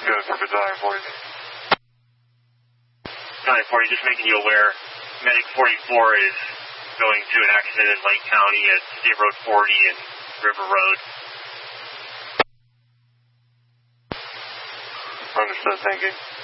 Good for Battalion 40. Battalion 40, just making you aware, Medic 44 is going to an accident in Lake County at State Road 40 and River Road. Understood, thank you.